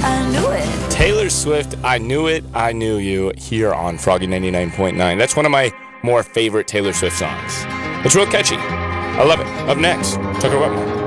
I knew it. Taylor Swift, I Knew It, I Knew You, here on Froggy 99.9. That's one of my more favorite Taylor Swift songs. It's real catchy. I love it. Up next, Tucker Wetmore.